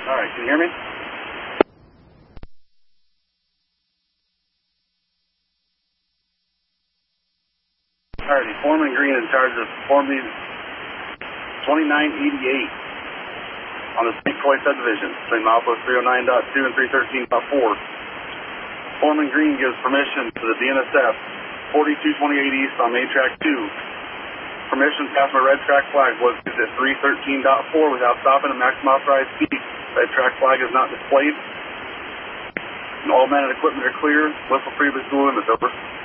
All right, can you hear me? All righty, Foreman Green in charge of Forming 2988 on the St. Croix subdivision between milepost 309.2 and 313.4. Foreman Green gives permission to the BNSF 4228 East on Main Track 2. Permission past my red track flag was used at 313.4 without stopping at maximum authorized speed. Red track flag is not displayed. And all men and equipment are clear. Whistle free with school limits, over.